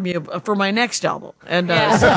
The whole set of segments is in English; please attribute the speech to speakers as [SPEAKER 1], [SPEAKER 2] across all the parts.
[SPEAKER 1] me for my next album. And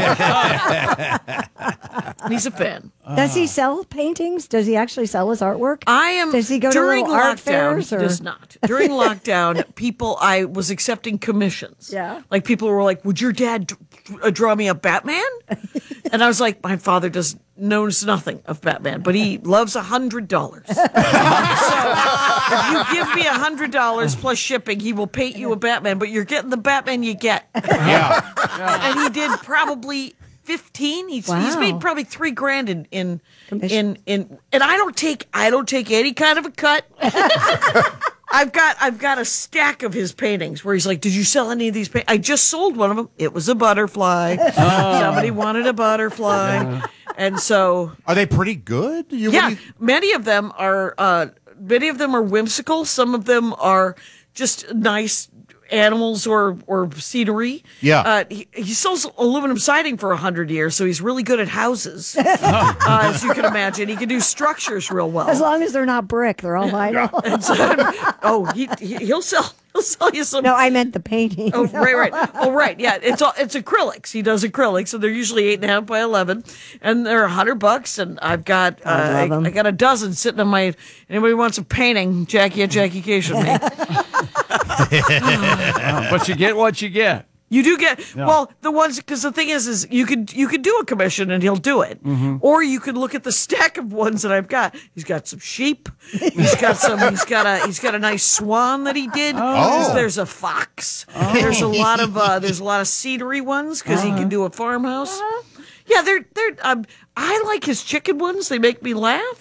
[SPEAKER 1] he's a fan.
[SPEAKER 2] Does he sell paintings? Does he actually sell his artwork? Does he go
[SPEAKER 1] during
[SPEAKER 2] to little art
[SPEAKER 1] lockdown,
[SPEAKER 2] fairs?
[SPEAKER 1] He does not. During lockdown, I was accepting commissions.
[SPEAKER 2] Yeah.
[SPEAKER 1] Like people were like, would your dad draw me a Batman? And I was like, my father knows nothing of Batman, but he loves $100. So if you give me $100 plus shipping, he will paint you a Batman, but you're getting the Batman you get.
[SPEAKER 3] Yeah.
[SPEAKER 1] And he did probably 15. He's made probably $3,000 in and I don't take any kind of a cut. I've got a stack of his paintings where he's like, did you sell any of these paintings? I just sold one of them. It was a butterfly. Somebody wanted a butterfly. And so
[SPEAKER 3] are they pretty good?
[SPEAKER 1] Many of them are whimsical. Some of them are just nice animals or scenery.
[SPEAKER 3] Yeah.
[SPEAKER 1] He sells aluminum siding for 100 years, so he's really good at houses. As you can imagine, he can do structures real well.
[SPEAKER 2] As long as they're not brick, they're all vinyl.
[SPEAKER 1] And so, he'll sell you some.
[SPEAKER 2] No, I meant the painting.
[SPEAKER 1] Oh, right. Oh, right. Yeah, it's acrylics. He does acrylics, so they're usually 8.5 by 11, and they're $100. And I've got I got a dozen sitting on my. Anybody wants a painting? Jackie at Jackie K should me.
[SPEAKER 4] But you get what you get.
[SPEAKER 1] You do get the ones, because the thing is you could do a commission and he'll do it, or you could look at the stack of ones that I've got. He's got some sheep. He's got a nice swan that he did. There's a fox. There's a lot of scenery ones because he can do a farmhouse. Yeah, they're. I like his chicken ones. They make me laugh.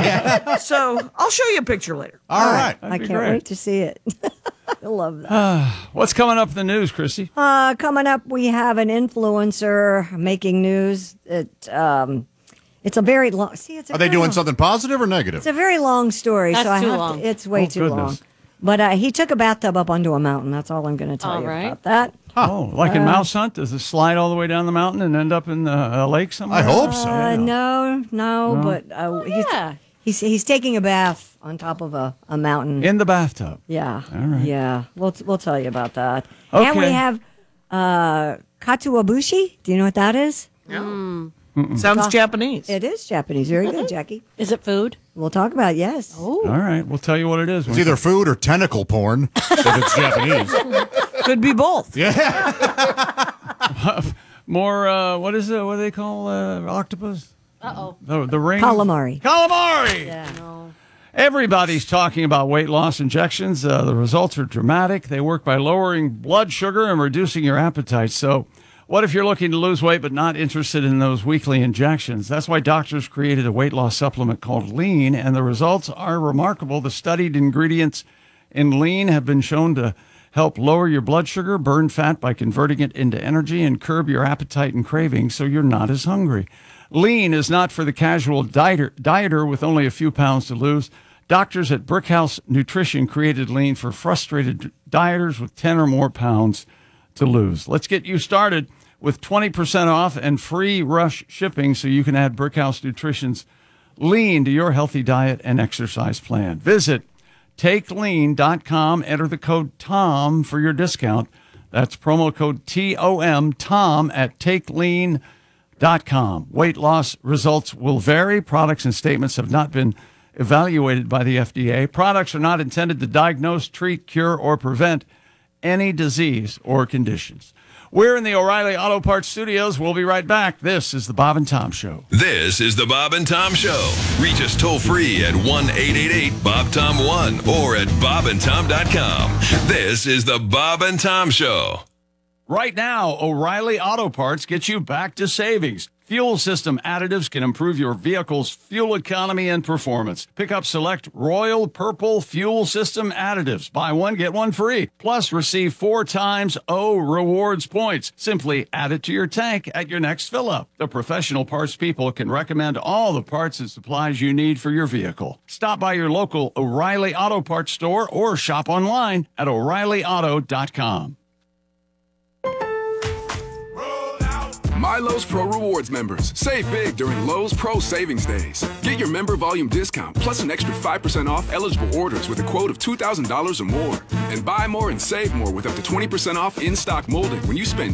[SPEAKER 1] So I'll show you a picture later.
[SPEAKER 3] All right.
[SPEAKER 2] I can't wait to see it. I love that.
[SPEAKER 4] What's coming up in the news, Chrissy?
[SPEAKER 2] Coming up, we have an influencer making news. It's a very long.
[SPEAKER 3] Are they doing something positive or negative?
[SPEAKER 2] It's a very long story,
[SPEAKER 5] That's too long.
[SPEAKER 2] It's way too long. But he took a bathtub up onto a mountain. That's all I'm going to tell you about that.
[SPEAKER 4] Oh, like in Mouse Hunt? Does it slide all the way down the mountain and end up in the lake somewhere?
[SPEAKER 3] I hope so.
[SPEAKER 2] No, but he's taking a bath on top of a mountain.
[SPEAKER 4] In the bathtub?
[SPEAKER 2] Yeah.
[SPEAKER 4] All right.
[SPEAKER 2] Yeah. We'll tell you about that.
[SPEAKER 4] Okay.
[SPEAKER 2] And we have katsuobushi. Do you know what that is?
[SPEAKER 1] No. Sounds Japanese.
[SPEAKER 2] It is Japanese. Very good, Jackie.
[SPEAKER 5] Is it food?
[SPEAKER 2] We'll talk about it, yes.
[SPEAKER 5] Oh.
[SPEAKER 4] All right. We'll tell you what it is.
[SPEAKER 3] It's either food or tentacle porn if it's Japanese.
[SPEAKER 1] Could be both.
[SPEAKER 3] Yeah.
[SPEAKER 4] More, what is it? What do they call octopus?
[SPEAKER 5] Uh-oh.
[SPEAKER 4] The ring?
[SPEAKER 2] Calamari.
[SPEAKER 4] Calamari!
[SPEAKER 2] Yeah.
[SPEAKER 5] No.
[SPEAKER 4] Everybody's talking about weight loss injections. The results are dramatic. They work by lowering blood sugar and reducing your appetite. So what if you're looking to lose weight but not interested in those weekly injections? That's why doctors created a weight loss supplement called Lean, and the results are remarkable. The studied ingredients in Lean have been shown to help lower your blood sugar, burn fat by converting it into energy, and curb your appetite and cravings so you're not as hungry. Lean is not for the casual dieter with only a few pounds to lose. Doctors at Brickhouse Nutrition created Lean for frustrated dieters with 10 or more pounds to lose. Let's get you started with 20% off and free rush shipping so you can add Brickhouse Nutrition's Lean to your healthy diet and exercise plan. Visit TakeLean.com. Enter the code TOM for your discount. That's promo code TOM, TOM at TakeLean.com. Weight loss results will vary. Products and statements have not been evaluated by the FDA. Products are not intended to diagnose, treat, cure, or prevent any disease or conditions. We're in the O'Reilly Auto Parts Studios. We'll be right back. This is the Bob and Tom Show.
[SPEAKER 6] This is the Bob and Tom Show. Reach us toll free at 1-888-BOB-TOM-1 or at bobandtom.com. This is the Bob and Tom Show.
[SPEAKER 4] Right now, O'Reilly Auto Parts gets you back to savings. Fuel system additives can improve your vehicle's fuel economy and performance. Pick up select Royal Purple fuel system additives. Buy one, get one free. Plus, receive 4 times O rewards points. Simply add it to your tank at your next fill-up. The professional parts people can recommend all the parts and supplies you need for your vehicle. Stop by your local O'Reilly Auto Parts store or shop online at O'ReillyAuto.com.
[SPEAKER 7] My Lowe's Pro Rewards members, save big during Lowe's Pro Savings Days. Get your member volume discount plus an extra 5% off eligible orders with a quote of $2,000 or more. And buy more and save more with up to 20% off in-stock molding when you spend